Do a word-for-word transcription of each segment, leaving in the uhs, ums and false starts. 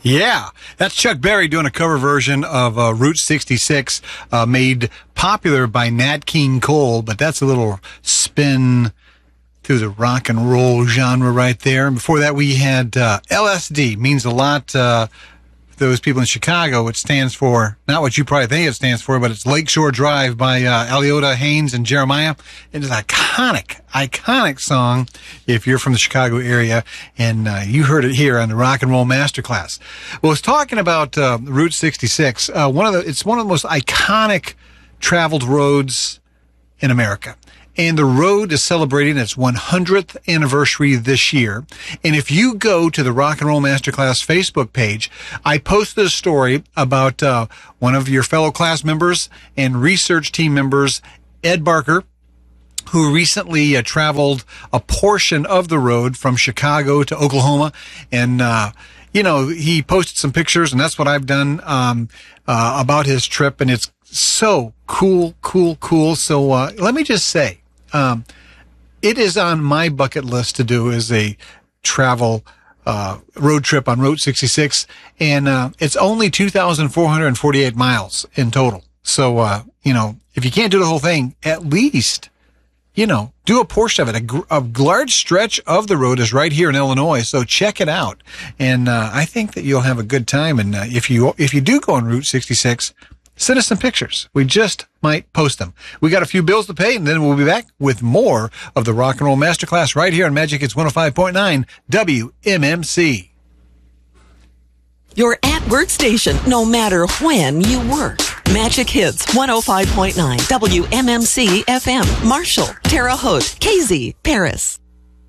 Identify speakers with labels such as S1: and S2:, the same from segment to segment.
S1: Yeah, that's Chuck Berry doing a cover version of uh, Route sixty-six, uh, made popular by Nat King Cole, but that's a little spin through the rock and roll genre right there. And before that, we had uh, L S D, means a lot uh, for those people in Chicago. It stands for, not what you probably think it stands for, but it's Lakeshore Drive by uh, Aliota, Haynes, and Jeremiah. It is an iconic, iconic song if you're from the Chicago area, and uh, you heard it here on the Rock and Roll Masterclass. Well, I was talking about uh, Route sixty-six. Uh, one of the, it's one of the most iconic traveled roads in America. And the road is celebrating its one hundredth anniversary this year. And if you go to the Rock and Roll Masterclass Facebook page, I posted a story about uh, one of your fellow class members and research team members, Ed Barker, who recently uh, traveled a portion of the road from Chicago to Oklahoma. And, uh, you know, he posted some pictures, and that's what I've done um, uh, about his trip. And it's so cool, cool, cool. So uh, let me just say, um, it is on my bucket list to do as a travel uh, road trip on Route sixty-six. And uh, it's only two thousand four hundred forty-eight miles in total. So, uh, you know, if you can't do the whole thing, at least, you know, do a portion of it. A, gr- a large stretch of the road is right here in Illinois, so check it out. And uh, I think that you'll have a good time. And uh, if you if you do go on Route sixty-six, send us some pictures. We just might post them. We got a few bills to pay, and then we'll be back with more of the Rock and Roll Masterclass right here on Magic Hits one oh five point nine W M M C.
S2: Your at-work station, no matter when you work. Magic Hits one oh five point nine W M M C F M, Marshall, Terre Haute, K Z, Paris.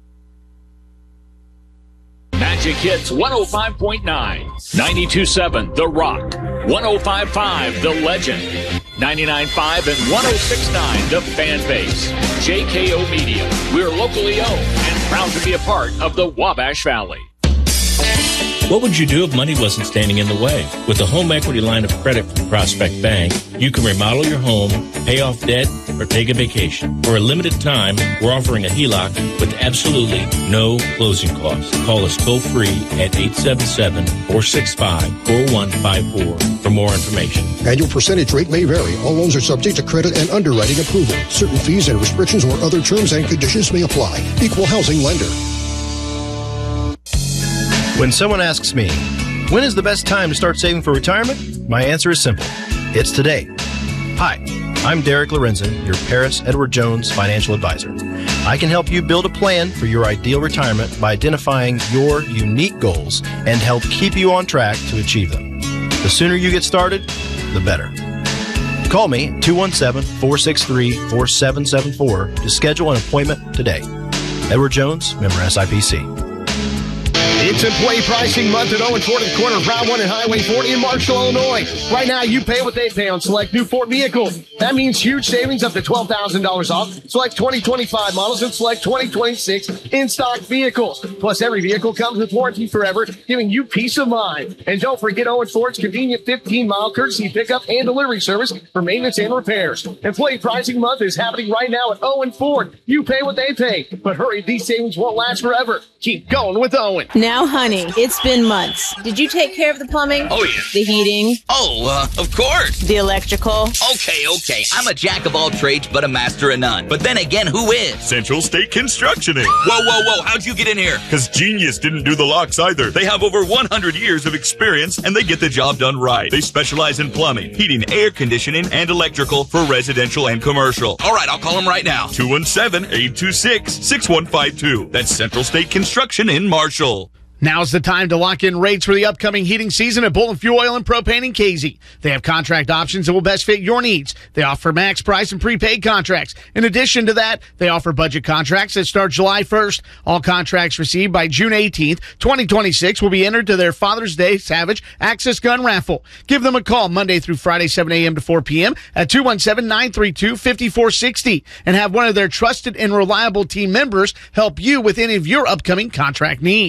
S3: Magic Hits one oh five point nine, ninety-two point seven The Rock, one oh five point five The Legend, ninety-nine point five and one oh six point nine The Fan Base. J K O Media. We're locally owned and proud to be a part of the Wabash Valley.
S4: What would you do if money wasn't standing in the way? With a home equity line of credit from Prospect Bank, you can remodel your home, pay off debt, or take a vacation. For a limited time, we're offering a H E L O C with absolutely no closing costs. Call us toll-free at eight seven seven, four six five, four one five four for more information.
S5: Annual percentage rate may vary. All loans are subject to credit and underwriting approval. Certain fees and restrictions or other terms and conditions may apply. Equal housing lender.
S6: When someone asks me, when is the best time to start saving for retirement? My answer is simple. It's today. Hi, I'm Derek Lorenzen, your Paris Edward Jones financial advisor. I can help you build a plan for your ideal retirement by identifying your unique goals and help keep you on track to achieve them. The sooner you get started, the better. Call me at two one seven, four six three, four seven seven four to schedule an appointment today. Edward Jones, member S I P C.
S7: It's employee pricing month at Owen Ford at the corner of Route one and Highway forty in Marshall, Illinois. Right now, you pay what they pay on select new Ford vehicles. That means huge savings up to twelve thousand dollars off select twenty twenty-five models and select twenty twenty-six in-stock vehicles. Plus, every vehicle comes with warranty forever, giving you peace of mind. And don't forget Owen Ford's convenient fifteen-mile courtesy pickup and delivery service for maintenance and repairs. Employee pricing month is happening right now at Owen Ford. You pay what they pay. But hurry, these savings won't last forever. Keep going with Owen.
S8: Now, honey, it's been months. Did you take care of the plumbing?
S9: Oh, yeah.
S8: The heating?
S9: Oh, uh, of course.
S8: The electrical?
S9: Okay, okay. I'm a jack of all trades, but a master of none. But then again, who is?
S10: Central State Construction Incorporated.
S9: Whoa, whoa, whoa. How'd you get in here?
S10: Because Genius didn't do the locks either. They have over one hundred years of experience, and they get the job done right. They specialize in plumbing, heating, air conditioning, and electrical for residential and commercial.
S9: All right, I'll call them right now.
S10: two one seven, eight two six, six one five two. That's Central State Construction in Marshall.
S7: Now's the time to lock in rates for the upcoming heating season at Bolton Fuel Oil and Propane in K Z. They have contract options that will best fit your needs. They offer max price and prepaid contracts. In addition to that, they offer budget contracts that start July first. All contracts received by June eighteenth, twenty twenty-six will be entered to their Father's Day Savage Access Gun Raffle. Give them a call Monday through Friday, seven a.m. to four p.m. at two one seven, nine three two, five four six zero and have one of their trusted and reliable team members help you with any of your upcoming contract needs.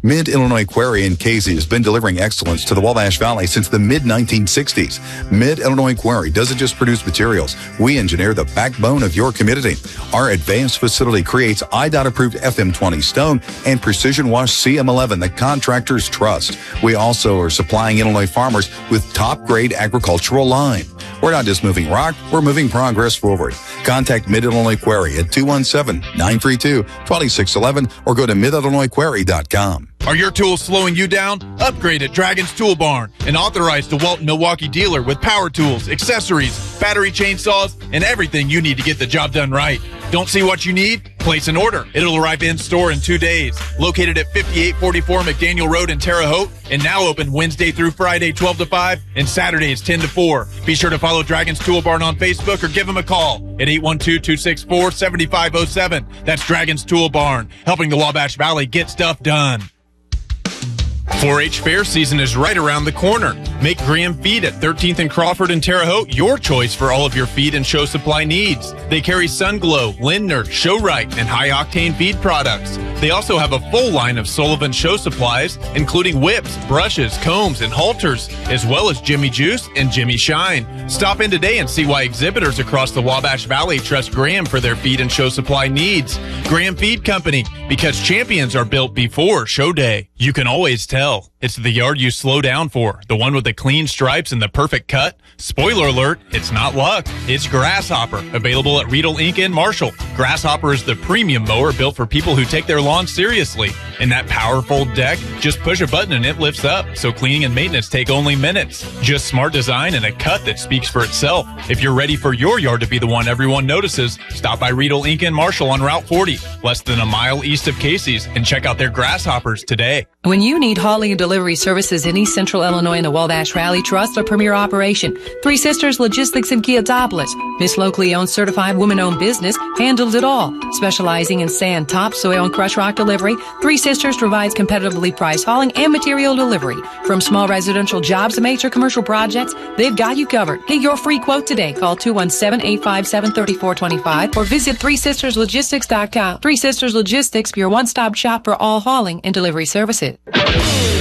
S11: Mid-Illinois Quarry in Casey has been delivering excellence to the Wabash Valley since the mid nineteen sixties. Mid-Illinois Quarry doesn't just produce materials. We engineer the backbone of your community. Our advanced facility creates I D O T-approved F M twenty stone and precision wash C M eleven that contractors trust. We also are supplying Illinois farmers with top-grade agricultural lime. We're not just moving rock, we're moving progress forward. Contact Mid-Illinois Quarry at two one seven, nine three two, two six one one or go to mid illinois quarry dot com.
S12: Are your tools slowing you down? Upgrade at Dragon's Tool Barn, an authorized DeWalt Milwaukee dealer with power tools, accessories, battery chainsaws, and everything you need to get the job done right. Don't see what you need? Place an order. It'll arrive in store in two days. Located at fifty-eight forty-four McDaniel Road in Terre Haute, and now open Wednesday through Friday, twelve to five, and Saturdays, ten to four. Be sure to follow Dragon's Tool Barn on Facebook or give them a call at eight one two, two six four, seven five zero seven. That's Dragon's Tool Barn, helping the Wabash Valley get stuff done. four H fair season is right around the corner. Make Graham Feed at thirteenth and Crawford in Terre Haute your choice for all of your feed and show supply needs. They carry Sunglow, Lindner, Showrite, and high-octane feed products. They also have a full line of Sullivan show supplies, including whips, brushes, combs, and halters, as well as Jimmy Juice and Jimmy Shine. Stop in today and see why exhibitors across the Wabash Valley trust Graham for their feed and show supply needs. Graham Feed Company, because champions are built before show day. You can always tell. It's the yard you slow down for, the one with the clean stripes and the perfect cut. Spoiler alert, it's not luck. It's Grasshopper, available at Riedel Incorporated in Marshall. Grasshopper is the premium mower built for people who take their lawn seriously. And that powerful deck, just push a button and it lifts up, so cleaning and maintenance take only minutes. Just smart design and a cut that speaks for itself. If you're ready for your yard to be the one everyone notices, stop by Riedel Incorporated in Marshall on Route forty, less than a mile east of Casey's, and check out their Grasshoppers today.
S13: When you need hauling and delivery services in East Central Illinois and the Wabash Valley, trust a premier operation. Three Sisters Logistics in Kiatopolis. Miss locally owned, certified, woman-owned business handles it all. Specializing in sand, topsoil, and crushed rock delivery, Three Sisters provides competitively priced hauling and material delivery. From small residential jobs to major commercial projects, they've got you covered. Get your free quote today. Call two one seven, eight five seven, three four two five or visit three sisters logistics dot com. Three Sisters Logistics, your one-stop shop for all hauling and delivery services.